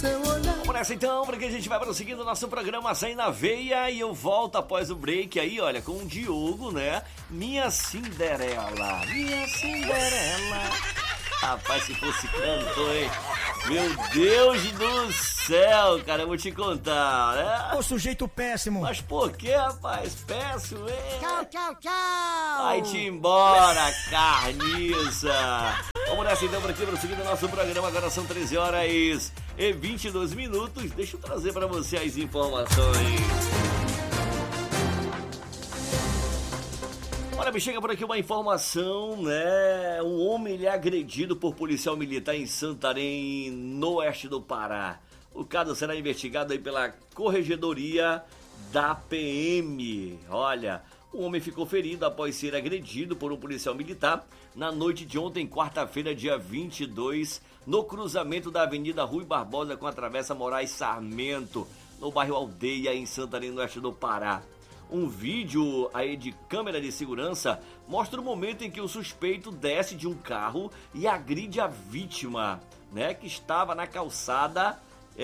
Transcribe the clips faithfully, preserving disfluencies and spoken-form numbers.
seu olhar. Vamos nessa então, porque a gente vai prosseguindo o nosso programa Açaí na Veia e eu volto após o break aí, olha, com o Diogo, né? Minha Cinderela, minha Cinderela. Rapaz, se fosse cantor, hein? Meu Deus do céu, cara, eu vou te contar, né? Ô, sujeito péssimo. Mas por que, rapaz? Péssimo, hein? Tchau, tchau, tchau. Vai-te embora, carniça. Vamos nessa então, por aqui, prosseguindo o nosso programa. Agora são treze horas e vinte e dois minutos. Deixa eu trazer pra você as informações. Olha, me chega por aqui uma informação, né? Um homem ele é agredido por policial militar em Santarém, no oeste do Pará. O caso será investigado aí pela Corregedoria da P M. Olha, o homem ficou ferido após ser agredido por um policial militar na noite de ontem, quarta-feira, dia vinte e dois, no cruzamento da Avenida Rui Barbosa com a Travessa Moraes Sarmento, no bairro Aldeia, em Santarém, no oeste do Pará. Um vídeo aí de câmera de segurança mostra o momento em que o suspeito desce de um carro e agride a vítima, né, que estava na calçada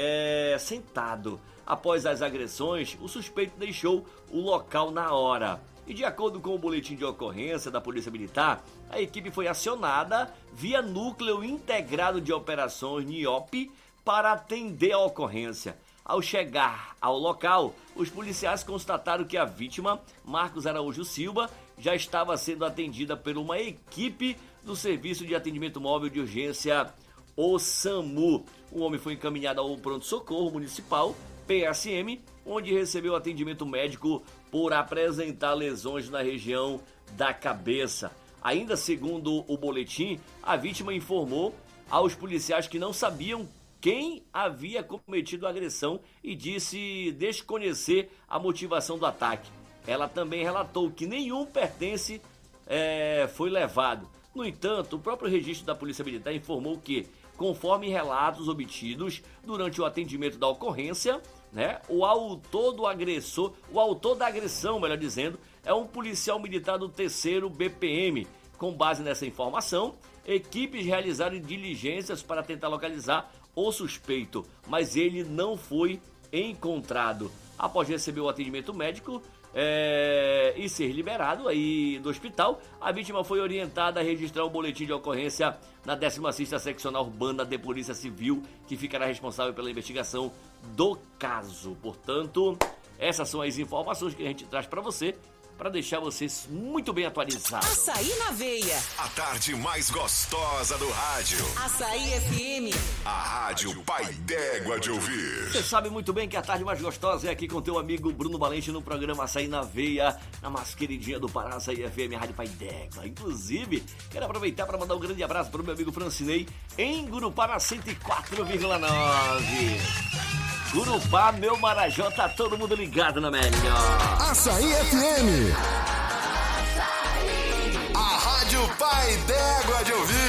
é, sentado. Após as agressões, o suspeito deixou o local na hora. E de acordo com o boletim de ocorrência da Polícia Militar, a equipe foi acionada via Núcleo Integrado de Operações, N I O P, para atender a ocorrência. Ao chegar ao local, os policiais constataram que a vítima, Marcos Araújo Silva, já estava sendo atendida por uma equipe do Serviço de Atendimento Móvel de Urgência, o SAMU. O homem foi encaminhado ao pronto-socorro municipal, P S M, onde recebeu atendimento médico por apresentar lesões na região da cabeça. Ainda segundo o boletim, a vítima informou aos policiais que não sabiam quem havia cometido a agressão e disse desconhecer a motivação do ataque. Ela também relatou que nenhum pertence é, foi levado. No entanto, o próprio registro da Polícia Militar informou que, conforme relatos obtidos durante o atendimento da ocorrência, né, o autor do agressor, o autor da agressão, melhor dizendo, é um policial militar do terceiro B P M. Com base nessa informação, equipes realizaram diligências para tentar localizar o suspeito, mas ele não foi encontrado. Após receber o atendimento médico é, e ser liberado aí do hospital, a vítima foi orientada a registrar o boletim de ocorrência na décima sexta Seccional Urbana de Polícia Civil, que ficará responsável pela investigação do caso. Portanto, essas são as informações que a gente traz para você, para deixar vocês muito bem atualizados. Açaí na Veia. A tarde mais gostosa do rádio. Açaí F M. A rádio pai d'égua de ouvir. Você sabe muito bem que a tarde mais gostosa é aqui com teu amigo Bruno Valente no programa Açaí na Veia, na mais queridinha do Pará, Açaí F M, a rádio pai d'égua. Inclusive, quero aproveitar para mandar um grande abraço para o meu amigo Francinei em Gurupá, na cento e quatro vírgula nove. Gurupá, meu Marajó, tá todo mundo ligado na melhor. Açaí F M. A rádio pai d'égua de ouvir.